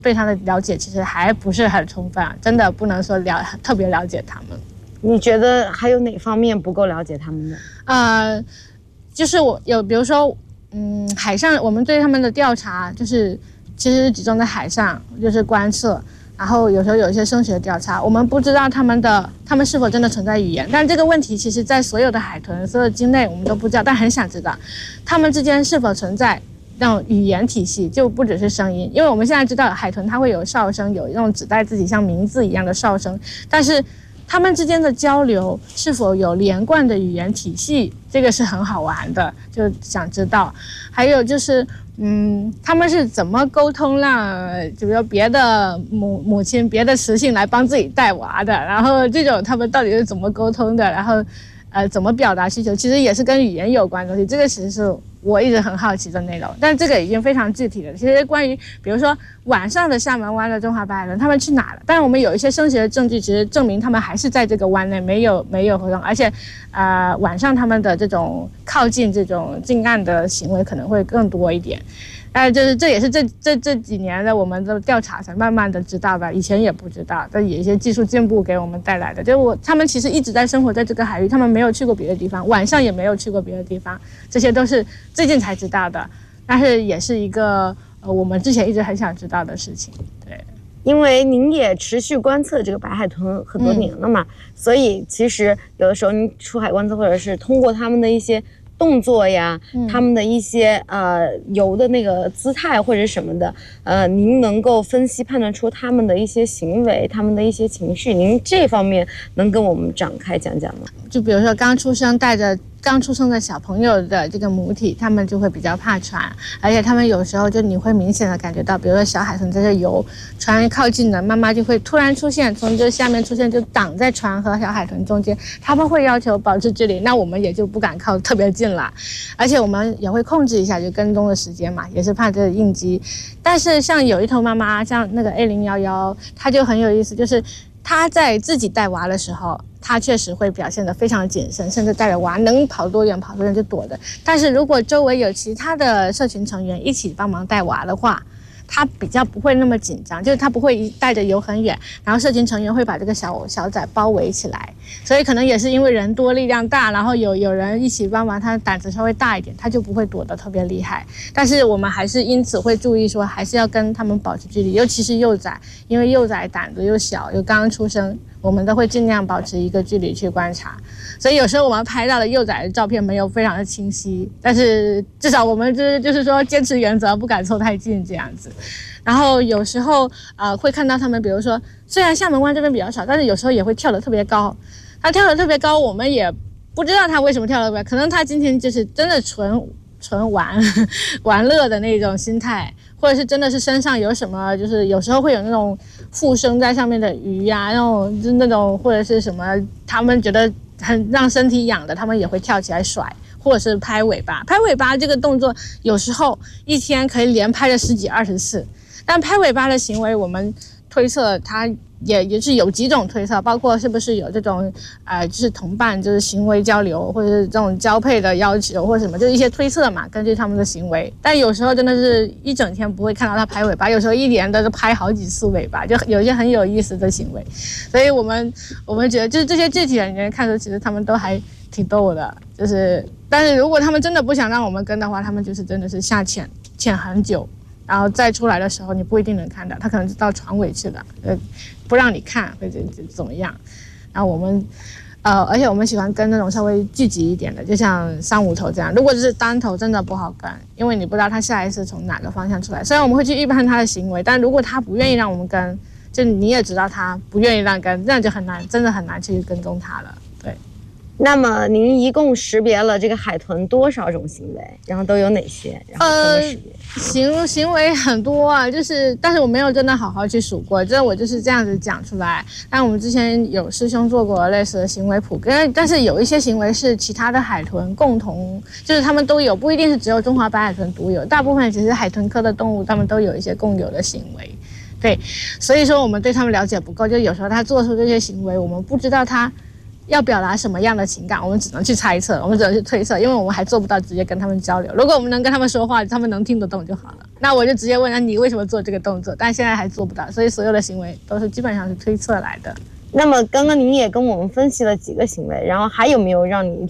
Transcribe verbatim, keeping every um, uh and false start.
对它的了解其实还不是很充分，真的不能说了特别了解它们。 你觉得还有哪方面不够了解它们呢？ 呃，就是我有比如说，嗯，海上我们对他们的调查就是其实集中在海上，就是观测。然后有时候有一些声学调查，我们不知道他们的他们是否真的存在语言，但这个问题其实在所有的海豚、所有的鲸类我们都不知道，但很想知道，它们之间是否存在那种语言体系，就不只是声音，因为我们现在知道海豚它会有哨声，有那种指代自己像名字一样的哨声，但是它们之间的交流是否有连贯的语言体系，这个是很好玩的，就想知道。还有就是。嗯，他们是怎么沟通让，就比如别的母母亲、别的雌性来帮自己带娃的？然后这种他们到底是怎么沟通的？然后，呃，怎么表达需求？其实也是跟语言有关的东西。这个其实是我一直很好奇的内容，但这个已经非常具体了。其实关于比如说晚上的厦门湾的中华白海豚，他们去哪了？但是我们有一些声学的证据，其实证明他们还是在这个湾内，没有没有活动，而且，呃，晚上他们的这种靠近这种近岸的行为可能会更多一点。呃，就是这也是这这这几年的我们的调查才慢慢的知道吧，以前也不知道，但有一些技术进步给我们带来的。就是我他们其实一直在生活在这个海域，他们没有去过别的地方，晚上也没有去过别的地方，这些都是最近才知道的，但是也是一个呃我们之前一直很想知道的事情。对， 因为您也持续观测这个白海豚很多年了嘛，嗯、所以其实有的时候您出海观测，或者是通过他们的一些动作呀，嗯、他们的一些呃游的那个姿态或者什么的，呃，您能够分析判断出他们的一些行为，他们的一些情绪，您这方面能跟我们展开讲讲吗？ 就比如说刚出生带着刚出生的小朋友的这个母体，他们就会比较怕船，而且他们有时候就你会明显的感觉到，比如说小海豚在这游，船靠近了，妈妈就会突然出现，从这下面出现，就挡在船和小海豚中间，他们会要求保持距离，那我们也就不敢靠特别近了，而且我们也会控制一下就跟踪的时间嘛，也是怕这个应激。但是像有一头妈妈，像那个 A 零一一，它就很有意思，就是她在自己带娃的时候，他确实会表现得非常谨慎，甚至带着娃能跑多远跑多远就躲的。但是如果周围有其他的社群成员一起帮忙带娃的话，他比较不会那么紧张，就是他不会带着游很远，然后社群成员会把这个小小崽包围起来，所以可能也是因为人多力量大，然后有有人一起帮忙，他胆子稍微大一点，他就不会躲得特别厉害。但是我们还是因此会注意说，还是要跟他们保持距离，尤其是幼崽，因为幼崽胆子又小，又刚刚出生，我们都会尽量保持一个距离去观察。所以有时候我们拍到的幼崽的照片没有非常的清晰，但是至少我们就是就是说坚持原则，不敢凑太近这样子。然后有时候呃会看到他们，比如说虽然厦门湾这边比较少，但是有时候也会跳得特别高。他跳得特别高，我们也不知道他为什么跳得特别高，可能他今天就是真的纯纯玩玩乐的那种心态，或者是真的是身上有什么，就是有时候会有那种附生在上面的鱼呀、啊，那种就那种或者是什么，他们觉得很让身体痒的，他们也会跳起来甩，或者是拍尾巴。拍尾巴这个动作有时候一天可以连拍了十几二十次，但拍尾巴的行为我们推测它也也是有几种推测，包括是不是有这种呃就是同伴就是行为交流，或者是这种交配的要求或者什么，就是一些推测嘛，根据他们的行为。但有时候真的是一整天不会看到它拍尾巴，有时候一连的拍好几次尾巴，就有一些很有意思的行为。所以我们我们觉得就是这些具体的人看出其实他们都还挺逗的，就是但是如果他们真的不想让我们跟的话，他们就是真的是下潜潜很久，然后再出来的时候你不一定能看到，他可能是到船尾去了，呃，不让你看或者怎么样。然后我们，呃，而且我们喜欢跟那种稍微聚集一点的，就像三五头这样。如果是单头，真的不好跟，因为你不知道他下一次从哪个方向出来。虽然我们会去预判他的行为，但如果他不愿意让我们跟，就你也知道他不愿意让跟，这样就很难，真的很难去跟踪他了。对。 那么您一共识别了这个海豚多少种行为，然后都有哪些？然后怎么识别？ 呃，行行为很多啊，就是但是我没有真的好好去数过，这我就是这样子讲出来。但我们之前有师兄做过类似的行为谱，跟但是有一些行为是其他的海豚共同，就是他们都有，不一定是只有中华白海豚独有，大部分其实海豚科的动物它们都有一些共有的行为。对，所以说我们对他们了解不够，就有时候他做出这些行为，我们不知道他要表达什么样的情感，我们只能去猜测，我们只能去推测，因为我们还做不到直接跟他们交流。如果我们能跟他们说话，他们能听得懂就好了。那我就直接问，那你为什么做这个动作？但现在还做不到，所以所有的行为都是基本上是推测来的。 那么刚刚您也跟我们分析了几个行为，然后还有没有让你